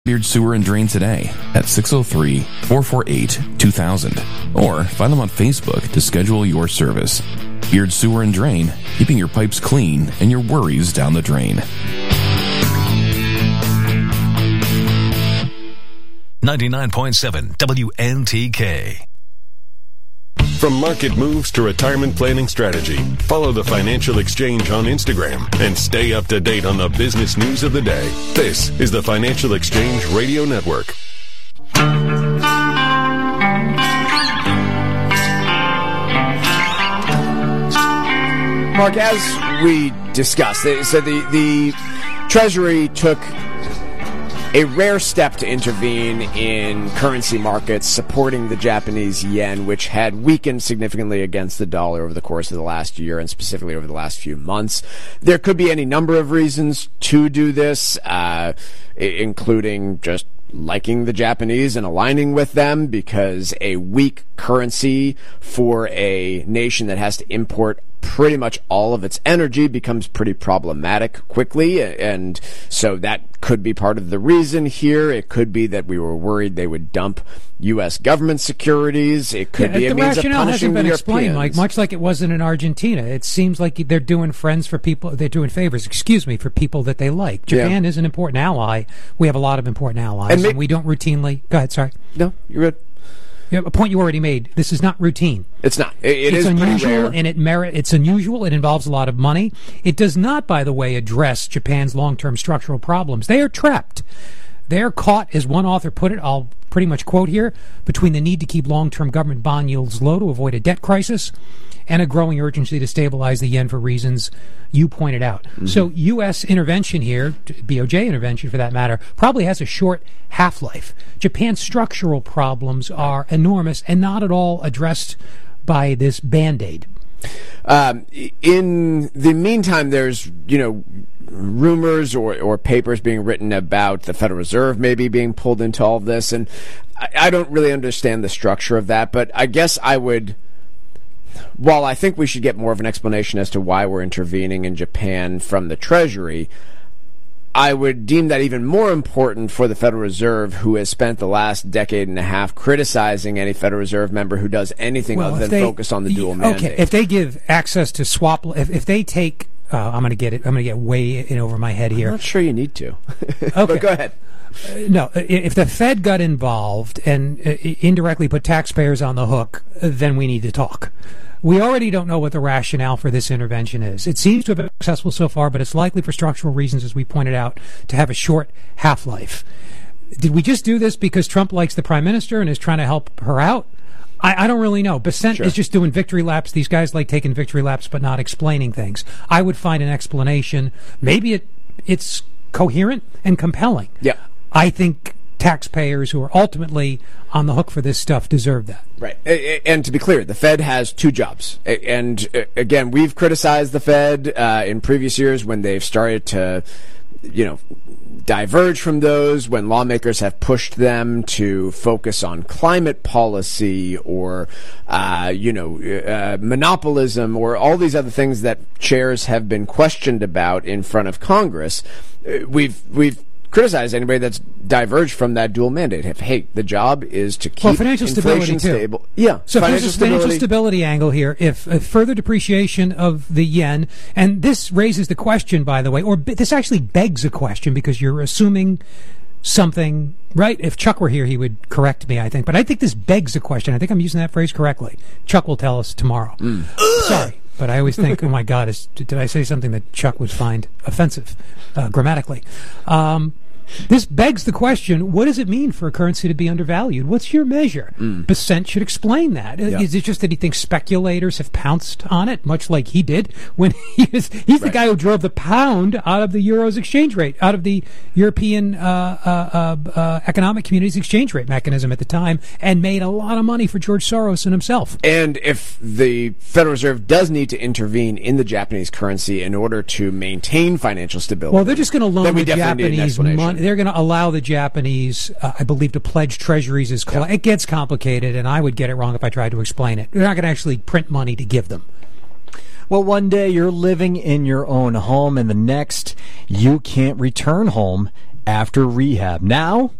Beard Sewer and Drain today at 603-448-2000 or find them on Facebook to schedule your service. Beard Sewer and Drain, keeping your pipes clean and your worries down the drain. 99.7 WNTK. From market moves to retirement planning strategy, follow the Financial Exchange on Instagram and stay up to date on the business news of the day. This is the Financial Exchange Radio Network. Mark, as we discussed, so the Treasury took a rare step to intervene in currency markets, supporting the Japanese yen, which had weakened significantly against the dollar over the course of the last year and specifically over the last few months. There could be any number of reasons to do this, including just liking the Japanese and aligning with them, because a weak currency for a nation that has to import pretty much all of its energy becomes pretty problematic quickly, and so that could be part of the reason here. It could be that we were worried they would dump U.S. government securities. It could be a means of punishing the Europeans. The rationale hasn't been explained, Mike, much like it wasn't in Argentina. It seems like they're doing favors, for people that they like. Japan is an important ally. We have a lot of important allies, and we don't routinely... Go ahead, sorry. No, you're good. Yeah, a point you already made. This is not routine. It's not. It's unusual, and it's unusual. It involves a lot of money. It does not, by the way, address Japan's long-term structural problems. They are trapped. They are caught, as one author put it, I'll pretty much quote here, between the need to keep long-term government bond yields low to avoid a debt crisis and a growing urgency to stabilize the yen for reasons you pointed out. Mm-hmm. So U.S. intervention here, BOJ intervention for that matter, probably has a short half-life. Japan's structural problems are enormous and not at all addressed by this Band-Aid. In the meantime, there's, rumors or papers being written about the Federal Reserve maybe being pulled into all of this, and I don't really understand the structure of that, but I guess while I think we should get more of an explanation as to why we're intervening in Japan from the Treasury, I would deem that even more important for the Federal Reserve, who has spent the last decade and a half criticizing any Federal Reserve member who does anything other than focus on the dual mandate. Okay, if they give access to swap, if they take, I'm going to get way in over my head here. I'm not sure you need to. Okay, but go ahead. No, if the Fed got involved and indirectly put taxpayers on the hook, then we need to talk. We already don't know what the rationale for this intervention is. It seems to have been successful so far, but it's likely for structural reasons, as we pointed out, to have a short half-life. Did we just do this because Trump likes the Prime Minister and is trying to help her out? I don't really know. Bessent is just doing victory laps. These guys like taking victory laps but not explaining things. I would find an explanation. Maybe it's coherent and compelling. Yeah. I think taxpayers who are ultimately on the hook for this stuff deserve that. Right. And to be clear, the Fed has two jobs. And again, we've criticized the Fed in previous years when they've started to, diverge from those, when lawmakers have pushed them to focus on climate policy or, monopolism or all these other things that chairs have been questioned about in front of Congress. We've criticize anybody that's diverged from that dual mandate. Hey, the job is to keep inflation stable. Yeah. So there's a financial stability angle here. If further depreciation of the yen, and this raises the question, by the way, or this actually begs a question because you're assuming something, right? If Chuck were here, he would correct me, I think. But I think this begs a question. I think I'm using that phrase correctly. Chuck will tell us tomorrow. Sorry. But I always think, oh my God, did I say something that Chuck would find offensive grammatically? This begs the question, what does it mean for a currency to be undervalued? What's your measure? Bessent should explain that. Yeah. Is it just that he thinks speculators have pounced on it, much like he did when he's the guy who drove the pound out of the euro's exchange rate, out of the European economic community's exchange rate mechanism at the time, and made a lot of money for George Soros and himself. And if the Federal Reserve does need to intervene in the Japanese currency in order to maintain financial stability, well, they're just going to loan the Japanese money. They're going to allow the Japanese, I believe, to pledge treasuries as It gets complicated, and I would get it wrong if I tried to explain it. They're not going to actually print money to give them. Well, one day you're living in your own home, and the next you can't return home after rehab. Now,